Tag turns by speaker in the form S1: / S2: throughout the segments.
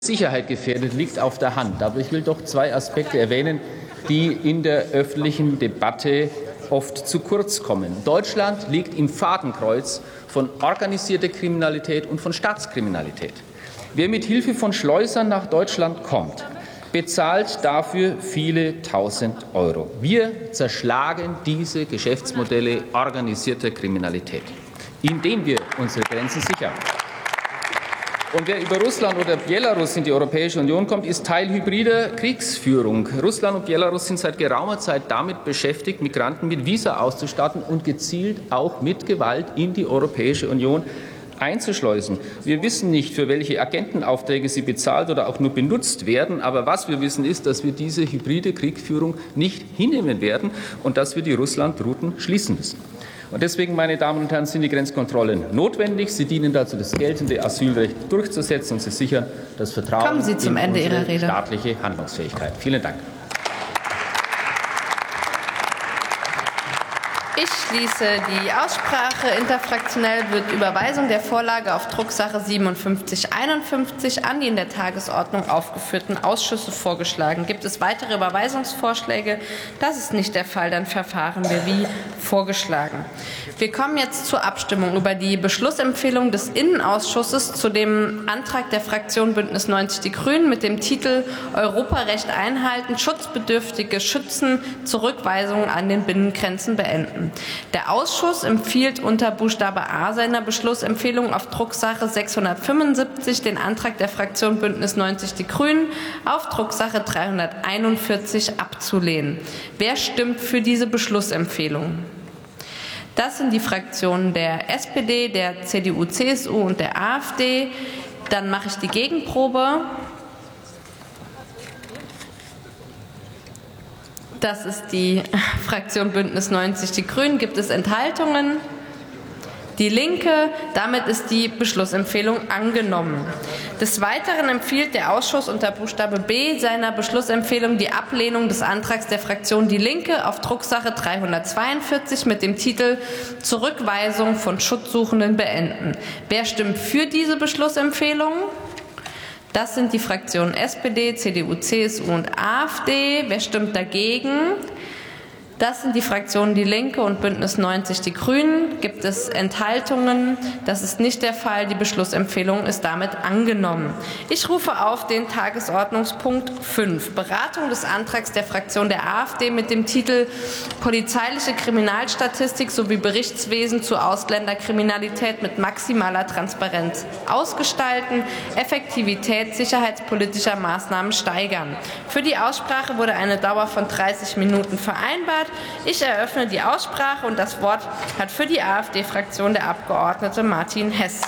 S1: Sicherheit gefährdet, liegt auf der Hand. Aber ich will doch zwei Aspekte erwähnen, die in der öffentlichen Debatte oft zu kurz kommen. Deutschland liegt im Fadenkreuz von organisierter Kriminalität und von Staatskriminalität. Wer mit Hilfe von Schleusern nach Deutschland kommt, bezahlt dafür viele tausend Euro. Wir zerschlagen diese Geschäftsmodelle organisierter Kriminalität, indem wir unsere Grenzen sichern. Und wer über Russland oder Belarus in die Europäische Union kommt, ist Teil hybrider Kriegsführung. Russland und Belarus sind seit geraumer Zeit damit beschäftigt, Migranten mit Visa auszustatten und gezielt auch mit Gewalt in die Europäische Union einzuschleusen. Wir wissen nicht, für welche Agentenaufträge sie bezahlt oder auch nur benutzt werden. Aber was wir wissen, ist, dass wir diese hybride Kriegsführung nicht hinnehmen werden und dass wir die Russlandrouten schließen müssen. Und deswegen, meine Damen und Herren, sind die Grenzkontrollen notwendig. Sie dienen dazu, das geltende Asylrecht durchzusetzen, und sie sichern das Vertrauen in unsere staatliche Handlungsfähigkeit. Vielen Dank.
S2: Ich schließe die Aussprache. Interfraktionell wird Überweisung der Vorlage auf Drucksache 5751 an die in der Tagesordnung aufgeführten Ausschüsse vorgeschlagen. Gibt es weitere Überweisungsvorschläge? Das ist nicht der Fall. Dann verfahren wir wie vorgeschlagen. Wir kommen jetzt zur Abstimmung über die Beschlussempfehlung des Innenausschusses zu dem Antrag der Fraktion Bündnis 90 Die Grünen mit dem Titel Europarecht einhalten, Schutzbedürftige schützen, Zurückweisungen an den Binnengrenzen beenden. Der Ausschuss empfiehlt unter Buchstabe A seiner Beschlussempfehlung auf Drucksache 675 den Antrag der Fraktion Bündnis 90 Die Grünen auf Drucksache 341 abzulehnen. Wer stimmt für diese Beschlussempfehlung? Das sind die Fraktionen der SPD, der CDU, CSU und der AfD. Dann mache ich die Gegenprobe. Das ist die Fraktion Bündnis 90 Die Grünen. Gibt es Enthaltungen? Die Linke. Damit ist die Beschlussempfehlung angenommen. Des Weiteren empfiehlt der Ausschuss unter Buchstabe B seiner Beschlussempfehlung die Ablehnung des Antrags der Fraktion Die Linke auf Drucksache 342 mit dem Titel Zurückweisung von Schutzsuchenden beenden. Wer stimmt für diese Beschlussempfehlung? Das sind die Fraktionen SPD, CDU, CSU und AfD. Wer stimmt dagegen? Das sind die Fraktionen Die Linke und Bündnis 90 Die Grünen. Gibt es Enthaltungen? Das ist nicht der Fall. Die Beschlussempfehlung ist damit angenommen. Ich rufe auf den Tagesordnungspunkt 5. Beratung des Antrags der Fraktion der AfD mit dem Titel Polizeiliche Kriminalstatistik sowie Berichtswesen zu Ausländerkriminalität mit maximaler Transparenz ausgestalten, Effektivität sicherheitspolitischer Maßnahmen steigern. Für die Aussprache wurde eine Dauer von 30 Minuten vereinbart. Ich eröffne die Aussprache und das Wort hat für die AfD-Fraktion der Abgeordnete Martin Hess.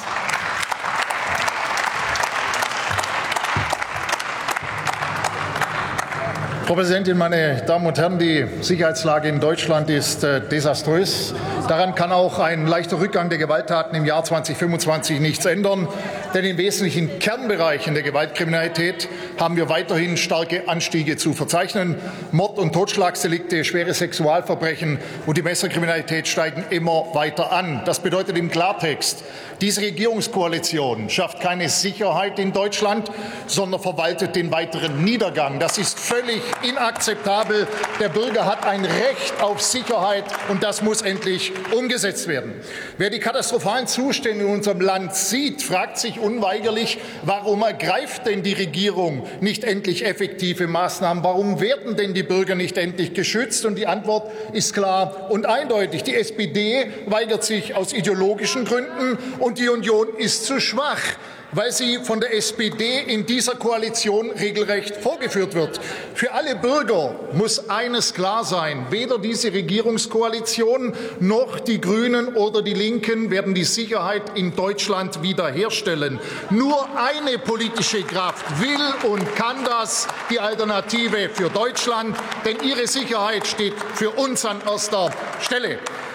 S3: Frau Präsidentin, meine Damen und Herren! Die Sicherheitslage in Deutschland ist desaströs. Daran kann auch ein leichter Rückgang der Gewalttaten im Jahr 2025 nichts ändern. Denn in wesentlichen Kernbereichen der Gewaltkriminalität haben wir weiterhin starke Anstiege zu verzeichnen. Mord- und Totschlagsdelikte, schwere Sexualverbrechen und die Messerkriminalität steigen immer weiter an. Das bedeutet im Klartext, diese Regierungskoalition schafft keine Sicherheit in Deutschland, sondern verwaltet den weiteren Niedergang. Das ist völlig inakzeptabel. Der Bürger hat ein Recht auf Sicherheit, und das muss endlich umgesetzt werden. Wer die katastrophalen Zustände in unserem Land sieht, fragt sich unweigerlich, warum ergreift denn die Regierung nicht endlich effektive Maßnahmen? Warum werden denn die Bürger nicht endlich geschützt? Und die Antwort ist klar und eindeutig. Die SPD weigert sich aus ideologischen Gründen, und die Union ist zu schwach, weil sie von der SPD in dieser Koalition regelrecht vorgeführt wird. Für alle Bürger muss eines klar sein: Weder diese Regierungskoalition noch die Grünen oder die Linken werden die Sicherheit in Deutschland wiederherstellen. Nur eine politische Kraft will und kann das, die Alternative für Deutschland, denn ihre Sicherheit steht für uns an erster Stelle.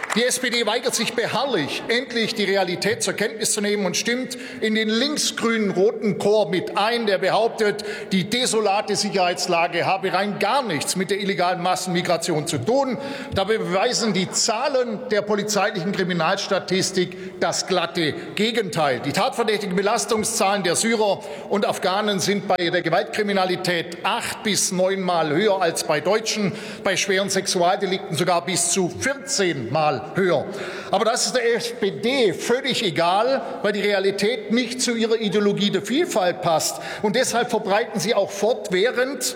S3: Die SPD weigert sich beharrlich, endlich die Realität zur Kenntnis zu nehmen und stimmt in den linksgrünen roten Chor mit ein, der behauptet, die desolate Sicherheitslage habe rein gar nichts mit der illegalen Massenmigration zu tun. Dabei beweisen die Zahlen der polizeilichen Kriminalstatistik das glatte Gegenteil. Die tatverdächtigen Belastungszahlen der Syrer und Afghanen sind bei der Gewaltkriminalität 8 bis 9 Mal höher als bei Deutschen, bei schweren Sexualdelikten sogar bis zu 14 Mal höher. Aber das ist der SPD völlig egal, weil die Realität nicht zu ihrer Ideologie der Vielfalt passt. Und deshalb verbreiten sie auch fortwährend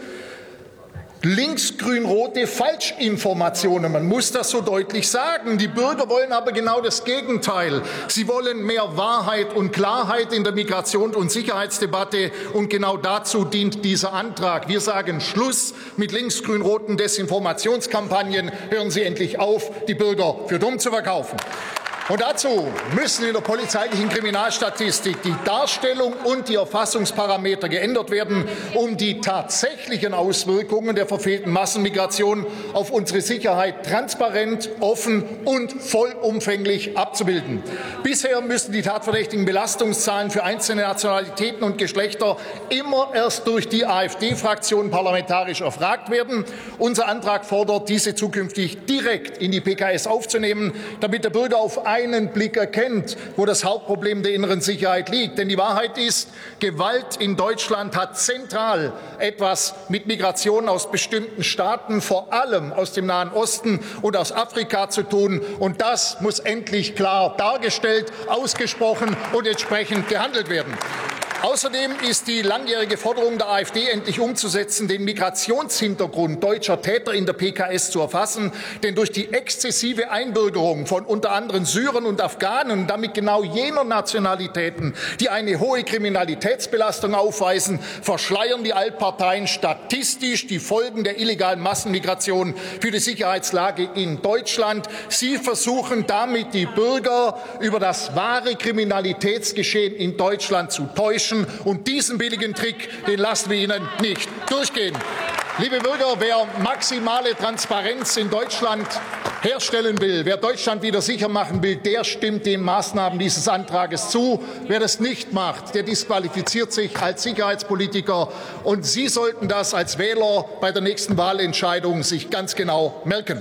S3: linksgrün-rote Falschinformationen. Man muss das so deutlich sagen. Die Bürger wollen aber genau das Gegenteil. Sie wollen mehr Wahrheit und Klarheit in der Migrations- und Sicherheitsdebatte. Und genau dazu dient dieser Antrag. Wir sagen Schluss mit linksgrün-roten Desinformationskampagnen. Hören Sie endlich auf, die Bürger für dumm zu verkaufen. Und dazu müssen in der polizeilichen Kriminalstatistik die Darstellung und die Erfassungsparameter geändert werden, um die tatsächlichen Auswirkungen der verfehlten Massenmigration auf unsere Sicherheit transparent, offen und vollumfänglich abzubilden. Bisher müssen die tatverdächtigen Belastungszahlen für einzelne Nationalitäten und Geschlechter immer erst durch die AfD-Fraktion parlamentarisch erfragt werden. Unser Antrag fordert, diese zukünftig direkt in die PKS aufzunehmen, damit der Bürger auf einen Blick erkennt, wo das Hauptproblem der inneren Sicherheit liegt. Denn die Wahrheit ist, Gewalt in Deutschland hat zentral etwas mit Migration aus bestimmten Staaten, vor allem aus dem Nahen Osten und aus Afrika zu tun. Und das muss endlich klar dargestellt, ausgesprochen und entsprechend gehandelt werden. Außerdem ist die langjährige Forderung der AfD endlich umzusetzen, den Migrationshintergrund deutscher Täter in der PKS zu erfassen. Denn durch die exzessive Einbürgerung von unter anderem Syrern und Afghanen und damit genau jener Nationalitäten, die eine hohe Kriminalitätsbelastung aufweisen, verschleiern die Altparteien statistisch die Folgen der illegalen Massenmigration für die Sicherheitslage in Deutschland. Sie versuchen damit, die Bürger über das wahre Kriminalitätsgeschehen in Deutschland zu täuschen. Und diesen billigen Trick, den lassen wir Ihnen nicht durchgehen. Liebe Bürger, wer maximale Transparenz in Deutschland herstellen will, wer Deutschland wieder sicher machen will, der stimmt den Maßnahmen dieses Antrages zu. Wer das nicht macht, der disqualifiziert sich als Sicherheitspolitiker. Und Sie sollten das als Wähler bei der nächsten Wahlentscheidung sich ganz genau merken.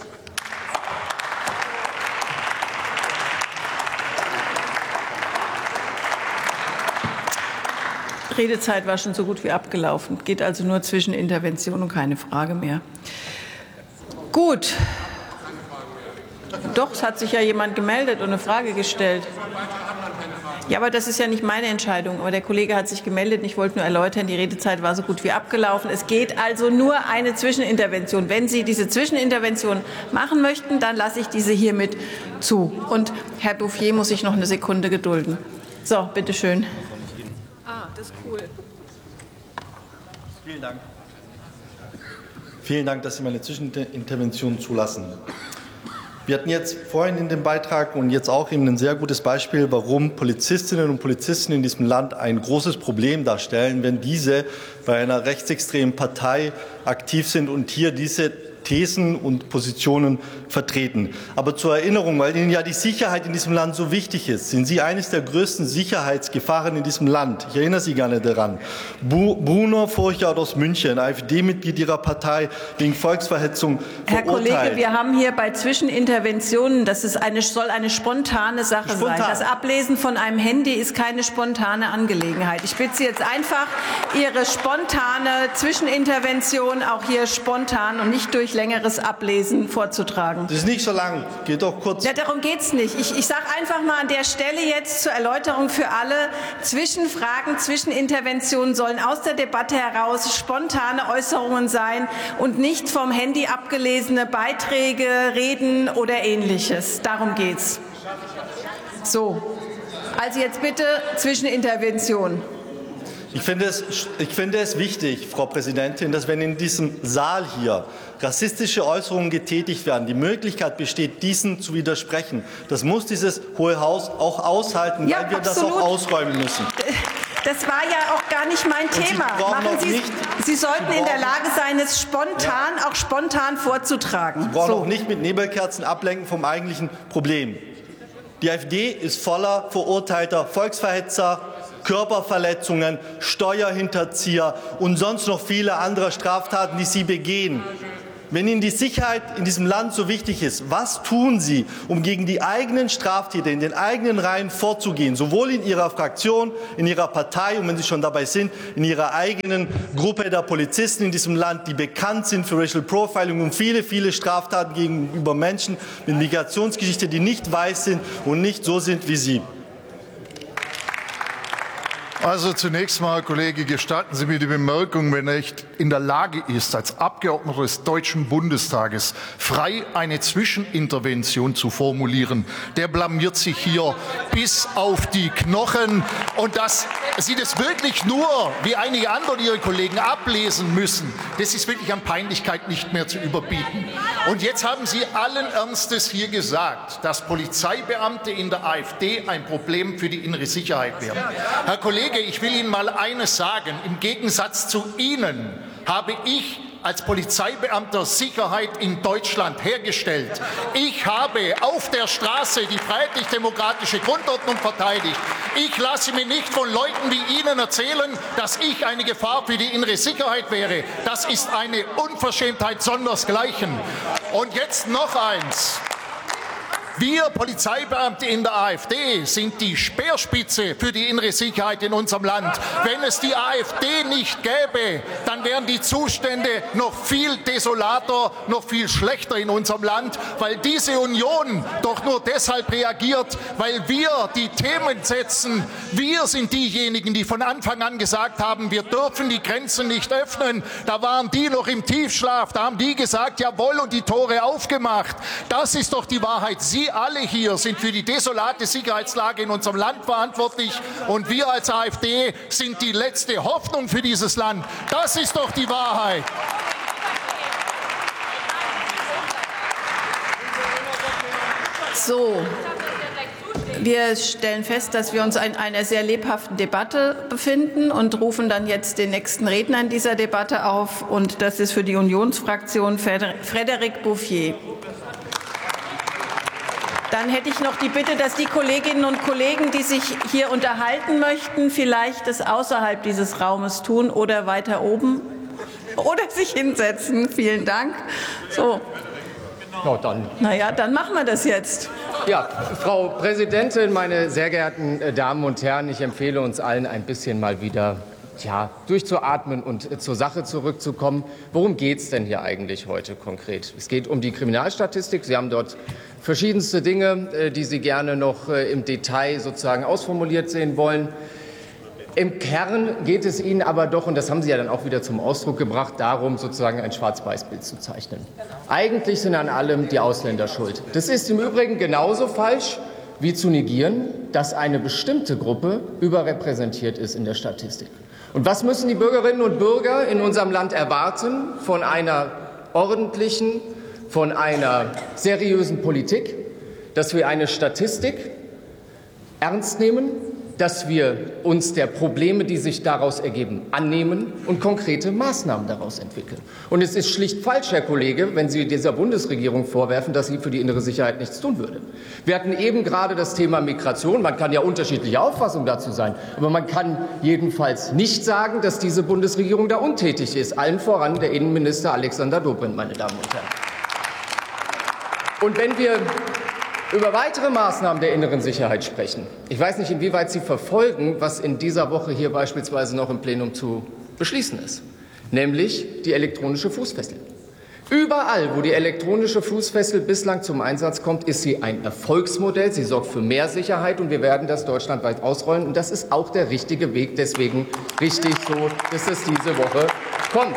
S4: Redezeit war schon so gut wie abgelaufen. Geht also nur zwischen Intervention und keine Frage mehr. Gut. Doch, es hat sich ja jemand gemeldet und eine Frage gestellt. Ja, aber das ist ja nicht meine Entscheidung. Aber der Kollege hat sich gemeldet und ich wollte nur erläutern, die Redezeit war so gut wie abgelaufen. Es geht also nur eine Zwischenintervention. Wenn Sie diese Zwischenintervention machen möchten, dann lasse ich diese hiermit zu. Und Herr Bouffier muss sich noch eine Sekunde gedulden. So, bitteschön. Das ist cool.
S5: Vielen Dank. Vielen Dank, dass Sie meine Zwischenintervention zulassen. Wir hatten jetzt vorhin in dem Beitrag und jetzt auch eben ein sehr gutes Beispiel, warum Polizistinnen und Polizisten in diesem Land ein großes Problem darstellen, wenn diese bei einer rechtsextremen Partei aktiv sind und hier diese Thesen und Positionen vertreten. Aber zur Erinnerung, weil Ihnen ja die Sicherheit in diesem Land so wichtig ist, sind Sie eines der größten Sicherheitsgefahren in diesem Land. Ich erinnere Sie gerne daran. Bruno Furchard aus München, AfD-Mitglied Ihrer Partei, wegen Volksverhetzung verurteilt.
S4: Herr Kollege, wir haben hier bei Zwischeninterventionen, das ist soll eine spontane Sache sein. Das Ablesen von einem Handy ist keine spontane Angelegenheit. Ich bitte Sie jetzt einfach, Ihre spontane Zwischenintervention auch hier spontan und nicht durch längeres Ablesen vorzutragen.
S5: Das ist nicht so lang, geht doch kurz.
S4: Ja, darum geht es nicht. Ich sage einfach mal an der Stelle jetzt zur Erläuterung für alle, Zwischenfragen, Zwischeninterventionen sollen aus der Debatte heraus spontane Äußerungen sein und nicht vom Handy abgelesene Beiträge, Reden oder Ähnliches. Darum geht's. So, also jetzt bitte Zwischenintervention.
S5: Ich finde es wichtig, Frau Präsidentin, dass wenn in diesem Saal hier rassistische Äußerungen getätigt werden, die Möglichkeit besteht, diesen zu widersprechen. Das muss dieses Hohe Haus auch aushalten,
S4: ja,
S5: weil wir
S4: absolut.
S5: das auch ausräumen müssen.
S4: Das war ja auch gar nicht mein Thema. Sie sollten in der Lage sein, es spontan vorzutragen.
S5: Sie brauchen auch nicht mit Nebelkerzen ablenken vom eigentlichen Problem. Die AfD ist voller verurteilter Volksverhetzer, Körperverletzungen, Steuerhinterzieher und sonst noch viele andere Straftaten, die sie begehen. Wenn Ihnen die Sicherheit in diesem Land so wichtig ist, was tun Sie, um gegen die eigenen Straftäter in den eigenen Reihen vorzugehen, sowohl in Ihrer Fraktion, in Ihrer Partei und wenn Sie schon dabei sind, in Ihrer eigenen Gruppe der Polizisten in diesem Land, die bekannt sind für Racial Profiling und viele, viele Straftaten gegenüber Menschen mit Migrationsgeschichte, die nicht weiß sind und nicht so sind wie Sie?
S3: Also zunächst mal, Kollege, gestatten Sie mir die Bemerkung, wenn er nicht in der Lage ist, als Abgeordneter des Deutschen Bundestages frei eine Zwischenintervention zu formulieren, der blamiert sich hier bis auf die Knochen. Und dass Sie das wirklich nur, wie einige andere Ihre Kollegen, ablesen müssen, das ist wirklich an Peinlichkeit nicht mehr zu überbieten. Und jetzt haben Sie allen Ernstes hier gesagt, dass Polizeibeamte in der AfD ein Problem für die innere Sicherheit wären. Herr Kollege, ich will Ihnen mal eines sagen. Im Gegensatz zu Ihnen habe ich als Polizeibeamter Sicherheit in Deutschland hergestellt. Ich habe auf der Straße die freiheitlich-demokratische Grundordnung verteidigt. Ich lasse mir nicht von Leuten wie Ihnen erzählen, dass ich eine Gefahr für die innere Sicherheit wäre. Das ist eine Unverschämtheit sondersgleichen. Und jetzt noch eins. Wir Polizeibeamte in der AfD sind die Speerspitze für die innere Sicherheit in unserem Land. Wenn es die AfD nicht gäbe, dann wären die Zustände noch viel desolater, noch viel schlechter in unserem Land, weil diese Union doch nur deshalb reagiert, weil wir die Themen setzen. Wir sind diejenigen, die von Anfang an gesagt haben, wir dürfen die Grenzen nicht öffnen. Da waren die noch im Tiefschlaf, da haben die gesagt, jawohl, und die Tore aufgemacht. Das ist doch die Wahrheit. Sie alle hier sind für die desolate Sicherheitslage in unserem Land verantwortlich und wir als AfD sind die letzte Hoffnung für dieses Land. Das ist doch die Wahrheit.
S4: So, wir stellen fest, dass wir uns in einer sehr lebhaften Debatte befinden und rufen dann jetzt den nächsten Redner in dieser Debatte auf. Und das ist für die Unionsfraktion Frédéric Bouffier. Dann hätte ich noch die Bitte, dass die Kolleginnen und Kollegen, die sich hier unterhalten möchten, vielleicht das außerhalb dieses Raumes tun oder weiter oben oder sich hinsetzen. Vielen Dank. So.
S6: Ja, dann.
S4: Naja, dann machen wir das jetzt.
S6: Ja, Frau Präsidentin, meine sehr geehrten Damen und Herren, ich empfehle uns allen ein bisschen mal wieder durchzuatmen und zur Sache zurückzukommen. Worum geht es denn hier eigentlich heute konkret? Es geht um die Kriminalstatistik. Sie haben dort verschiedenste Dinge, die Sie gerne noch im Detail sozusagen ausformuliert sehen wollen. Im Kern geht es Ihnen aber doch, und das haben Sie ja dann auch wieder zum Ausdruck gebracht, darum, sozusagen ein Schwarz-Weiß-Bild zu zeichnen. Eigentlich sind an allem die Ausländer schuld. Das ist im Übrigen genauso falsch wie zu negieren, dass eine bestimmte Gruppe überrepräsentiert ist in der Statistik. Und was müssen die Bürgerinnen und Bürger in unserem Land erwarten von einer ordentlichen, von einer seriösen Politik? Dass wir eine Statistik ernst nehmen, dass wir uns der Probleme, die sich daraus ergeben, annehmen und konkrete Maßnahmen daraus entwickeln. Und es ist schlicht falsch, Herr Kollege, wenn Sie dieser Bundesregierung vorwerfen, dass sie für die innere Sicherheit nichts tun würde. Wir hatten eben gerade das Thema Migration. Man kann ja unterschiedliche Auffassungen dazu sein. Aber man kann jedenfalls nicht sagen, dass diese Bundesregierung da untätig ist. Allen voran der Innenminister Alexander Dobrindt, meine Damen und Herren. Und wenn wir über weitere Maßnahmen der inneren Sicherheit sprechen. Ich weiß nicht, inwieweit Sie verfolgen, was in dieser Woche hier beispielsweise noch im Plenum zu beschließen ist, nämlich die elektronische Fußfessel. Überall, wo die elektronische Fußfessel bislang zum Einsatz kommt, ist sie ein Erfolgsmodell. Sie sorgt für mehr Sicherheit, und wir werden das deutschlandweit ausrollen. Und das ist auch der richtige Weg. Deswegen richtig so, dass es diese Woche kommt.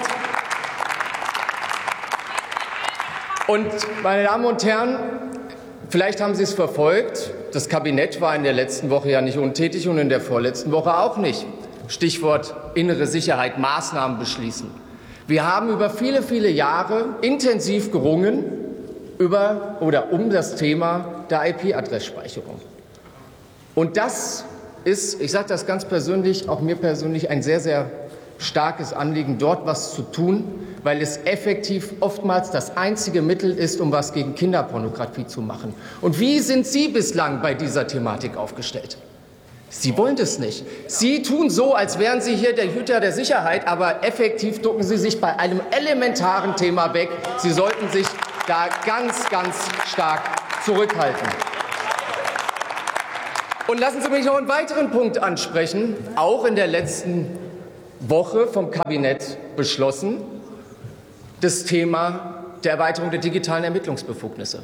S6: Und, meine Damen und Herren, vielleicht haben Sie es verfolgt. Das Kabinett war in der letzten Woche ja nicht untätig und in der vorletzten Woche auch nicht. Stichwort innere Sicherheit, Maßnahmen beschließen. Wir haben über viele, viele Jahre intensiv gerungen um das Thema der IP-Adressspeicherung. Und das ist, ich sage das ganz persönlich, auch mir persönlich ein sehr, sehr starkes Anliegen, dort was zu tun, weil es effektiv oftmals das einzige Mittel ist, um was gegen Kinderpornografie zu machen. Und wie sind Sie bislang bei dieser Thematik aufgestellt? Sie wollen das nicht. Sie tun so, als wären Sie hier der Hüter der Sicherheit, aber effektiv ducken Sie sich bei einem elementaren Thema weg. Sie sollten sich da ganz, ganz stark zurückhalten. Und lassen Sie mich noch einen weiteren Punkt ansprechen. Auch in der letzten Woche vom Kabinett beschlossen, das Thema der Erweiterung der digitalen Ermittlungsbefugnisse.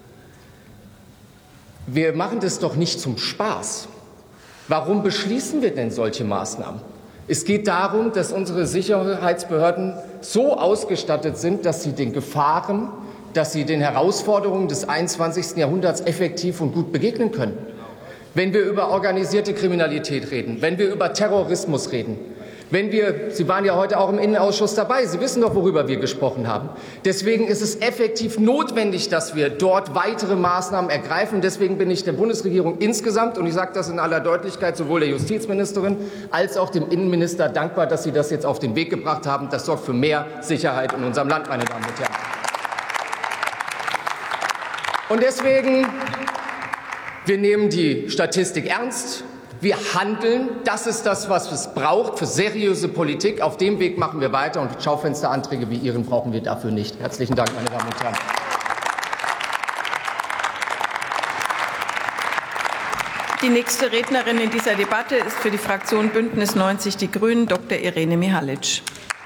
S6: Wir machen das doch nicht zum Spaß. Warum beschließen wir denn solche Maßnahmen? Es geht darum, dass unsere Sicherheitsbehörden so ausgestattet sind, dass sie den Gefahren, dass sie den Herausforderungen des 21. Jahrhunderts effektiv und gut begegnen können. Wenn wir über organisierte Kriminalität reden, wenn wir über Terrorismus reden, Sie waren ja heute auch im Innenausschuss dabei, Sie wissen doch, worüber wir gesprochen haben. Deswegen ist es effektiv notwendig, dass wir dort weitere Maßnahmen ergreifen. Deswegen bin ich der Bundesregierung insgesamt, und ich sage das in aller Deutlichkeit, sowohl der Justizministerin als auch dem Innenminister dankbar, dass Sie das jetzt auf den Weg gebracht haben. Das sorgt für mehr Sicherheit in unserem Land, meine Damen und Herren. Und deswegen, wir nehmen die Statistik ernst. Wir handeln. Das ist das, was es braucht für seriöse Politik. Auf dem Weg machen wir weiter. Und Schaufensteranträge wie Ihren brauchen wir dafür nicht. Herzlichen Dank, meine Damen und Herren.
S4: Die nächste Rednerin in dieser Debatte ist für die Fraktion Bündnis 90 Die Grünen Dr. Irene Mihalic.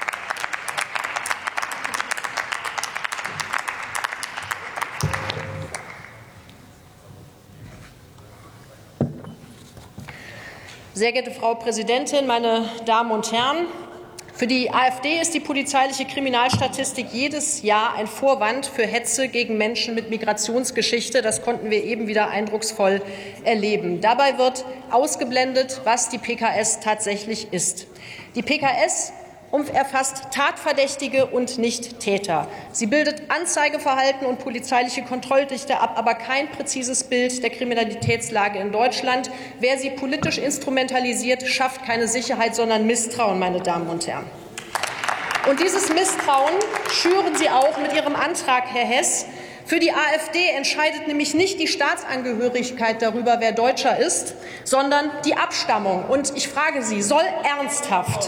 S7: Sehr geehrte Frau Präsidentin, meine Damen und Herren! Für die AfD ist die polizeiliche Kriminalstatistik jedes Jahr ein Vorwand für Hetze gegen Menschen mit Migrationsgeschichte. Das konnten wir eben wieder eindrucksvoll erleben. Dabei wird ausgeblendet, was die PKS tatsächlich ist. Die PKS erfasst Tatverdächtige und nicht Täter. Sie bildet Anzeigeverhalten und polizeiliche Kontrolldichte ab, aber kein präzises Bild der Kriminalitätslage in Deutschland. Wer sie politisch instrumentalisiert, schafft keine Sicherheit, sondern Misstrauen, meine Damen und Herren. Und dieses Misstrauen schüren Sie auch mit Ihrem Antrag, Herr Hess. Für die AfD entscheidet nämlich nicht die Staatsangehörigkeit darüber, wer Deutscher ist, sondern die Abstammung. Und ich frage Sie, soll ernsthaft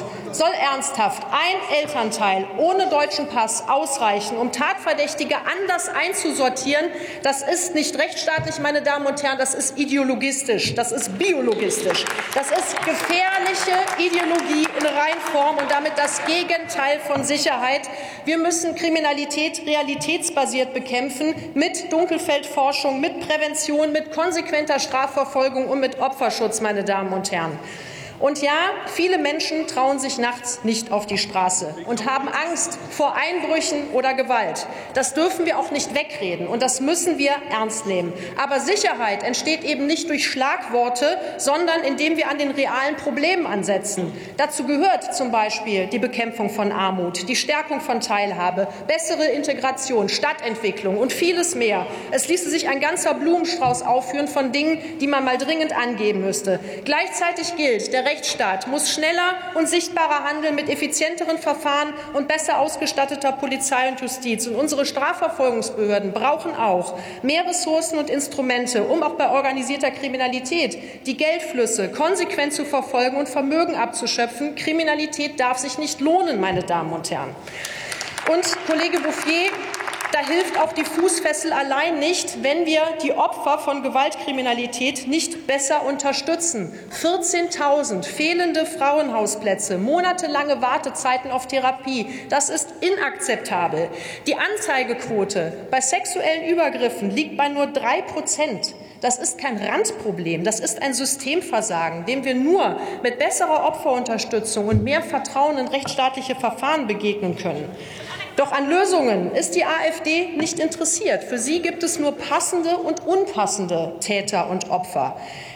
S7: ein Elternteil ohne deutschen Pass ausreichen, um Tatverdächtige anders einzusortieren? Das ist nicht rechtsstaatlich, meine Damen und Herren, das ist ideologistisch, das ist biologistisch. Das ist gefährliche Ideologie in Reinform und damit das Gegenteil von Sicherheit. Wir müssen Kriminalität realitätsbasiert bekämpfen, mit Dunkelfeldforschung, mit Prävention, mit konsequenter Strafverfolgung und mit Opferschutz, meine Damen und Herren. Und ja, viele Menschen trauen sich nachts nicht auf die Straße und haben Angst vor Einbrüchen oder Gewalt. Das dürfen wir auch nicht wegreden und das müssen wir ernst nehmen. Aber Sicherheit entsteht eben nicht durch Schlagworte, sondern indem wir an den realen Problemen ansetzen. Dazu gehört zum Beispiel die Bekämpfung von Armut, die Stärkung von Teilhabe, bessere Integration, Stadtentwicklung und vieles mehr. Es ließe sich ein ganzer Blumenstrauß aufführen von Dingen, die man mal dringend angehen müsste. Gleichzeitig gilt, der Rechtsstaat muss schneller und sichtbarer handeln mit effizienteren Verfahren und besser ausgestatteter Polizei und Justiz. Und unsere Strafverfolgungsbehörden brauchen auch mehr Ressourcen und Instrumente, um auch bei organisierter Kriminalität die Geldflüsse konsequent zu verfolgen und Vermögen abzuschöpfen. Kriminalität darf sich nicht lohnen, meine Damen und Herren. Und Kollege Bouffier, da hilft auch die Fußfessel allein nicht, wenn wir die Opfer von Gewaltkriminalität nicht besser unterstützen. 14.000 fehlende Frauenhausplätze, monatelange Wartezeiten auf Therapie, das ist inakzeptabel. Die Anzeigequote bei sexuellen Übergriffen liegt bei nur 3%. Das ist kein Randproblem, das ist ein Systemversagen, dem wir nur mit besserer Opferunterstützung und mehr Vertrauen in rechtsstaatliche Verfahren begegnen können. Doch an Lösungen ist die AfD nicht interessiert. Für sie gibt es nur passende und unpassende Täter und Opfer.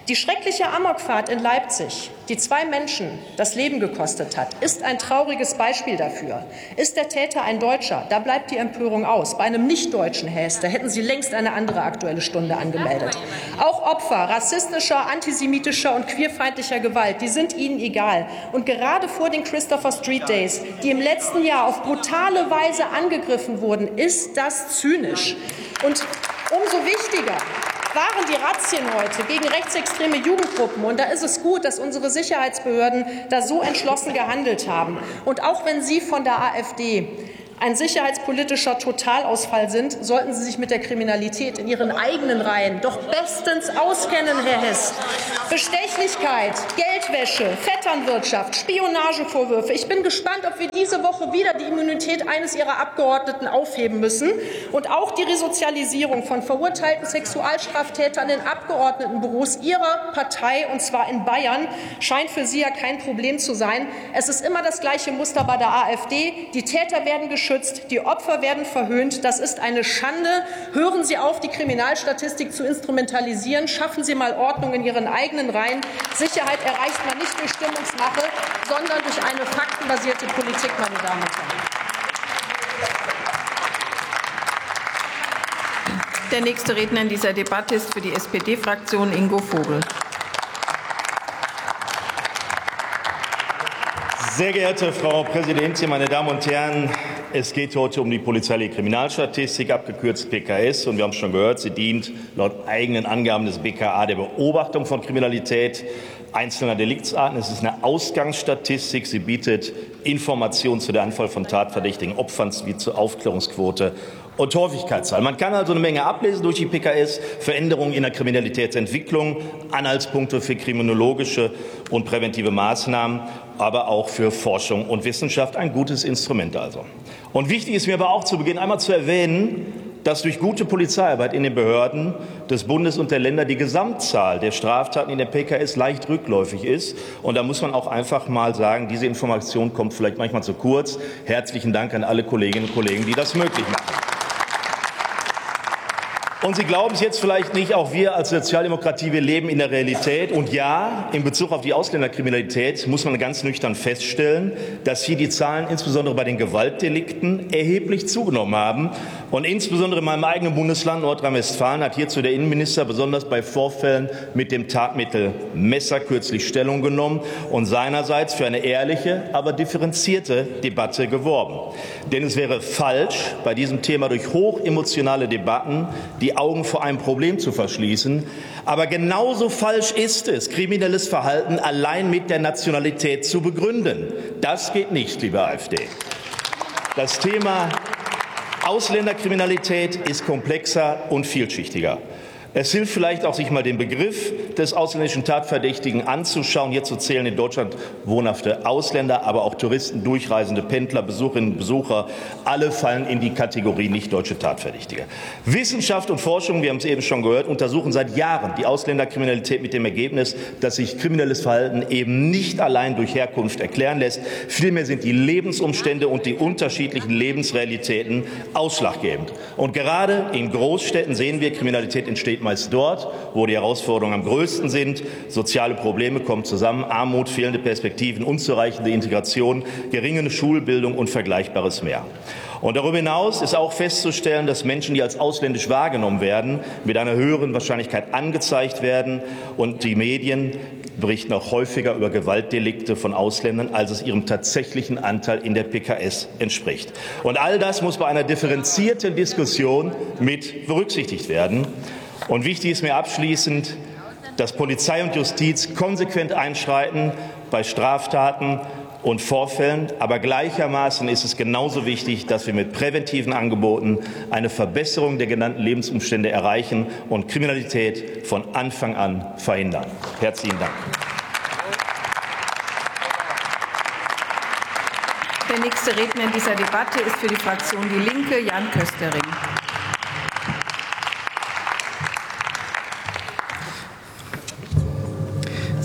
S7: Die schreckliche Amokfahrt in Leipzig, die 2 Menschen das Leben gekostet hat, ist ein trauriges Beispiel dafür. Ist der Täter ein Deutscher, da bleibt die Empörung aus. Bei einem Nicht-Deutschen, Herr Hess, da hätten Sie längst eine andere Aktuelle Stunde angemeldet. Auch Opfer rassistischer, antisemitischer und queerfeindlicher Gewalt, die sind Ihnen egal. Und gerade vor den Christopher Street Days, die im letzten Jahr auf brutale Weise angegriffen wurden, ist das zynisch. Und umso wichtiger waren die Razzien heute gegen rechtsextreme Jugendgruppen. Und da ist es gut, dass unsere Sicherheitsbehörden da so entschlossen gehandelt haben. Und auch wenn Sie von der AfD ein sicherheitspolitischer Totalausfall sind, sollten Sie sich mit der Kriminalität in Ihren eigenen Reihen doch bestens auskennen, Herr Hess. Bestechlichkeit, Geldwäsche, Vetternwirtschaft, Spionagevorwürfe. Ich bin gespannt, ob wir diese Woche wieder die Immunität eines Ihrer Abgeordneten aufheben müssen. Und auch die Resozialisierung von verurteilten Sexualstraftätern in Abgeordnetenbüros Ihrer Partei, und zwar in Bayern, scheint für Sie ja kein Problem zu sein. Es ist immer das gleiche Muster bei der AfD. Die Täter werden geschützt, die Opfer werden verhöhnt. Das ist eine Schande. Hören Sie auf, die Kriminalstatistik zu instrumentalisieren. Schaffen Sie mal Ordnung in Ihren eigenen Reihen. Sicherheit erreicht man nicht durch Stimmungsmache, sondern durch eine faktenbasierte Politik, meine Damen und Herren.
S4: Der nächste Redner in dieser Debatte ist für die SPD-Fraktion Ingo Vogel.
S8: Sehr geehrte Frau Präsidentin, meine Damen und Herren! Es geht heute um die polizeiliche Kriminalstatistik, abgekürzt PKS. Und wir haben es schon gehört, sie dient laut eigenen Angaben des BKA der Beobachtung von Kriminalität einzelner Deliktsarten. Es ist eine Ausgangsstatistik. Sie bietet Informationen zu der Anzahl von tatverdächtigen Opfern wie zur Aufklärungsquote und Häufigkeitszahl. Man kann also eine Menge ablesen durch die PKS, Veränderungen in der Kriminalitätsentwicklung, Anhaltspunkte für kriminologische und präventive Maßnahmen, aber auch für Forschung und Wissenschaft. Ein gutes Instrument also. Und wichtig ist mir aber auch zu Beginn einmal zu erwähnen, dass durch gute Polizeiarbeit in den Behörden des Bundes und der Länder die Gesamtzahl der Straftaten in der PKS leicht rückläufig ist. Und da muss man auch einfach mal sagen, diese Information kommt vielleicht manchmal zu kurz. Herzlichen Dank an alle Kolleginnen und Kollegen, die das möglich machen. Und Sie glauben es jetzt vielleicht nicht, auch wir als Sozialdemokratie, wir leben in der Realität. Und ja, in Bezug auf die Ausländerkriminalität muss man ganz nüchtern feststellen, dass hier die Zahlen insbesondere bei den Gewaltdelikten erheblich zugenommen haben. Und insbesondere in meinem eigenen Bundesland Nordrhein-Westfalen hat hierzu der Innenminister besonders bei Vorfällen mit dem Tatmittel Messer kürzlich Stellung genommen und seinerseits für eine ehrliche, aber differenzierte Debatte geworben. Denn es wäre falsch, bei diesem Thema durch hochemotionale Debatten die Augen vor einem Problem zu verschließen. Aber genauso falsch ist es, kriminelles Verhalten allein mit der Nationalität zu begründen. Das geht nicht, liebe AfD. Das Thema Ausländerkriminalität ist komplexer und vielschichtiger. Es hilft vielleicht auch, sich mal den Begriff des ausländischen Tatverdächtigen anzuschauen. Hierzu zählen in Deutschland wohnhafte Ausländer, aber auch Touristen, durchreisende Pendler, Besucherinnen und Besucher. Alle fallen in die Kategorie nicht-deutsche Tatverdächtige. Wissenschaft und Forschung, wir haben es eben schon gehört, untersuchen seit Jahren die Ausländerkriminalität mit dem Ergebnis, dass sich kriminelles Verhalten eben nicht allein durch Herkunft erklären lässt. Vielmehr sind die Lebensumstände und die unterschiedlichen Lebensrealitäten ausschlaggebend. Und gerade in Großstädten sehen wir, Kriminalität entsteht meist dort, wo die Herausforderungen am größten sind. Soziale Probleme kommen zusammen, Armut, fehlende Perspektiven, unzureichende Integration, geringe Schulbildung und Vergleichbares mehr. Und darüber hinaus ist auch festzustellen, dass Menschen, die als ausländisch wahrgenommen werden, mit einer höheren Wahrscheinlichkeit angezeigt werden. Und die Medien berichten auch häufiger über Gewaltdelikte von Ausländern, als es ihrem tatsächlichen Anteil in der PKS entspricht. Und all das muss bei einer differenzierten Diskussion mit berücksichtigt werden. Und wichtig ist mir abschließend, dass Polizei und Justiz konsequent einschreiten bei Straftaten und Vorfällen. Aber gleichermaßen ist es genauso wichtig, dass wir mit präventiven Angeboten eine Verbesserung der genannten Lebensumstände erreichen und Kriminalität von Anfang an verhindern. Herzlichen Dank.
S4: Der nächste Redner in dieser Debatte ist für die Fraktion Die Linke Jan Köstering.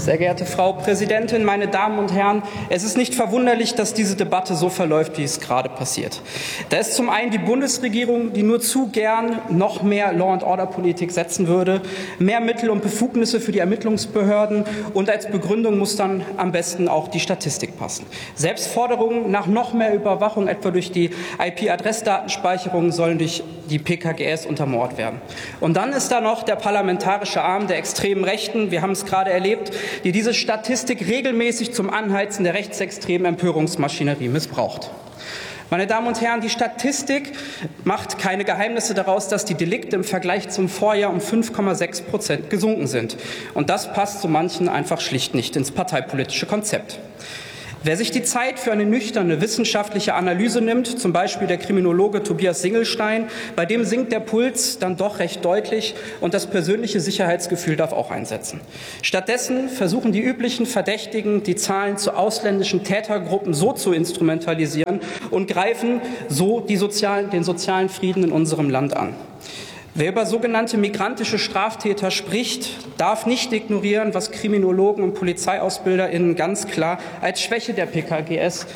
S9: Sehr geehrte Frau Präsidentin, meine Damen und Herren! Es ist nicht verwunderlich, dass diese Debatte so verläuft, wie es gerade passiert. Da ist zum einen die Bundesregierung, die nur zu gern noch mehr Law-and-Order-Politik setzen würde, mehr Mittel und Befugnisse für die Ermittlungsbehörden, und als Begründung muss dann am besten auch die Statistik passen. Selbst Forderungen nach noch mehr Überwachung, etwa durch die IP-Adressdatenspeicherung, sollen durch die PKGS untermauert werden. Und dann ist da noch der parlamentarische Arm der extremen Rechten, wir haben es gerade erlebt, die diese Statistik regelmäßig zum Anheizen der rechtsextremen Empörungsmaschinerie missbraucht. Meine Damen und Herren, die Statistik macht keine Geheimnisse daraus, dass die Delikte im Vergleich zum Vorjahr um 5,6% gesunken sind. Und das passt so manchen einfach schlicht nicht ins parteipolitische Konzept. Wer sich die Zeit für eine nüchterne wissenschaftliche Analyse nimmt, zum Beispiel der Kriminologe Tobias Singelstein, bei dem sinkt der Puls dann doch recht deutlich und das persönliche Sicherheitsgefühl darf auch einsetzen. Stattdessen versuchen die üblichen Verdächtigen, die Zahlen zu ausländischen Tätergruppen so zu instrumentalisieren und greifen so den sozialen Frieden in unserem Land an. Wer über sogenannte migrantische Straftäter spricht, darf nicht ignorieren, was Kriminologen und PolizeiausbilderInnen ganz klar als Schwäche der PKS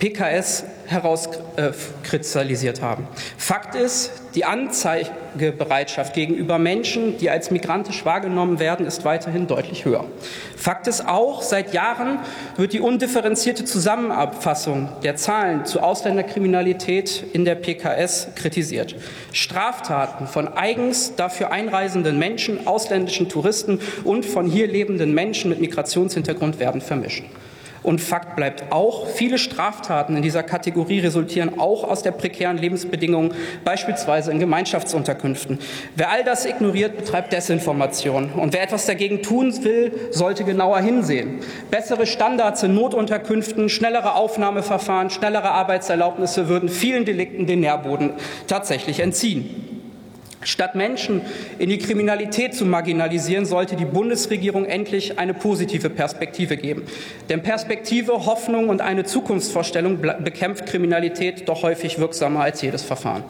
S9: herauskristallisiert haben. Fakt ist, die Anzeigebereitschaft gegenüber Menschen, die als migrantisch wahrgenommen werden, ist weiterhin deutlich höher. Fakt ist auch, seit Jahren wird die undifferenzierte Zusammenfassung der Zahlen zu Ausländerkriminalität in der PKS kritisiert. Straftaten von eigens dafür einreisenden Menschen, ausländischen Touristen und von hier lebenden Menschen mit Migrationshintergrund werden vermischt. Und Fakt bleibt auch, viele Straftaten in dieser Kategorie resultieren auch aus der prekären Lebensbedingungen, beispielsweise in Gemeinschaftsunterkünften. Wer all das ignoriert, betreibt Desinformation. Und wer etwas dagegen tun will, sollte genauer hinsehen. Bessere Standards in Notunterkünften, schnellere Aufnahmeverfahren, schnellere Arbeitserlaubnisse würden vielen Delikten den Nährboden tatsächlich entziehen. Statt Menschen in die Kriminalität zu marginalisieren, sollte die Bundesregierung endlich eine positive Perspektive geben. Denn Perspektive, Hoffnung und eine Zukunftsvorstellung bekämpft Kriminalität doch häufig wirksamer als jedes Verfahren.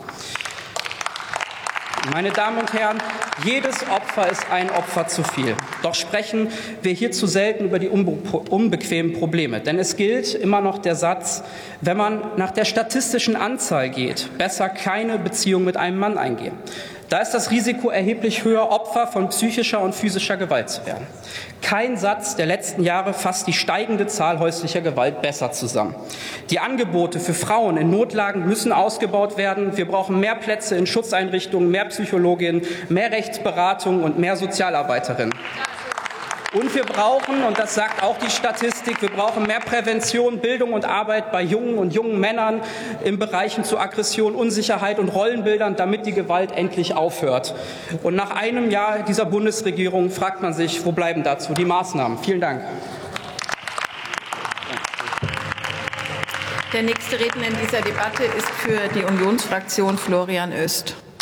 S9: Meine Damen und Herren, jedes Opfer ist ein Opfer zu viel. Doch sprechen wir hier zu selten über die unbequemen Probleme. Denn es gilt immer noch der Satz, wenn man nach der statistischen Anzahl geht, besser keine Beziehung mit einem Mann eingehen. Da ist das Risiko erheblich höher, Opfer von psychischer und physischer Gewalt zu werden. Kein Satz der letzten Jahre fasst die steigende Zahl häuslicher Gewalt besser zusammen. Die Angebote für Frauen in Notlagen müssen ausgebaut werden. Wir brauchen mehr Plätze in Schutzeinrichtungen, mehr Psychologinnen, mehr Rechtsberatung und mehr Sozialarbeiterinnen. Und wir brauchen, und das sagt auch die Statistik, wir brauchen mehr Prävention, Bildung und Arbeit bei jungen Männern in Bereichen zu Aggression, Unsicherheit und Rollenbildern, damit die Gewalt endlich aufhört. Und nach einem Jahr dieser Bundesregierung fragt man sich, wo bleiben dazu die Maßnahmen? Vielen Dank.
S4: Der nächste Redner in dieser Debatte ist für die Unionsfraktion Florian Oest.